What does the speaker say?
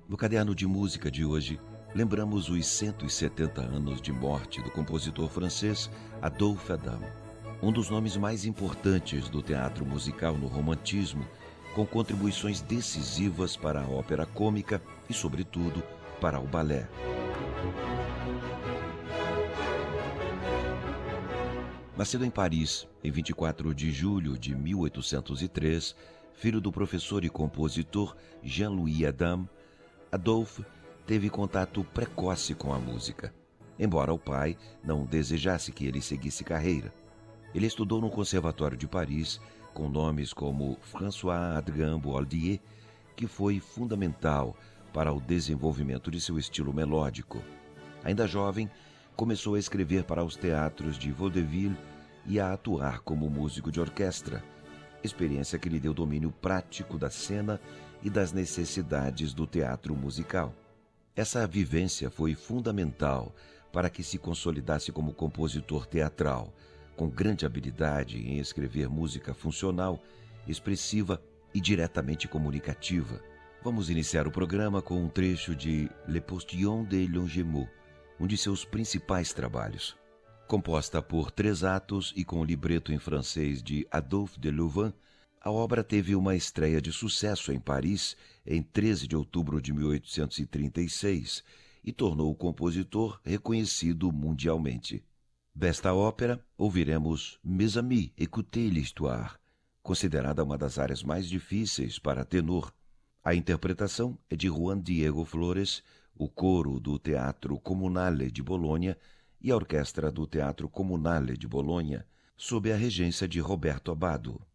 No caderno de música de hoje, lembramos os 170 anos de morte do compositor francês Adolphe Adam, um dos nomes mais importantes do teatro musical no romantismo, com contribuições decisivas para a ópera cômica e, sobretudo, para o balé. Nascido em Paris, em 24 de julho de 1803, filho do professor e compositor Jean-Louis Adam, Adolphe teve contato precoce com a música, embora o pai não desejasse que ele seguisse carreira. Ele estudou no Conservatório de Paris com nomes como François-Adrien Boieldieu, que foi fundamental para o desenvolvimento de seu estilo melódico. Ainda jovem, começou a escrever para os teatros de vaudeville e a atuar como músico de orquestra, experiência que lhe deu domínio prático da cena e das necessidades do teatro musical. Essa vivência foi fundamental para que se consolidasse como compositor teatral, com grande habilidade em escrever música funcional, expressiva e diretamente comunicativa. Vamos iniciar o programa com um trecho de Le Postillon de Longjumeau, um de seus principais trabalhos. Composta por 3 atos e com libreto em francês de Adolphe de Louvain, a obra teve uma estreia de sucesso em Paris em 13 de outubro de 1836 e tornou o compositor reconhecido mundialmente. Desta ópera, ouviremos Mes amis, écoutez l'histoire, considerada uma das áreas mais difíceis para tenor. A interpretação é de Juan Diego Flores, o coro do Teatro Comunale de Bolonha e a orquestra do Teatro Comunale de Bolonha, sob a regência de Roberto Abbado.